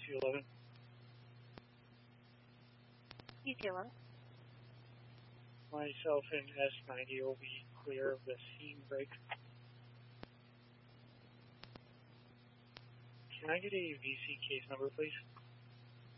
EC11. EC11. Myself and S90 will be clear of the seam break. Can I get a VC case number, please?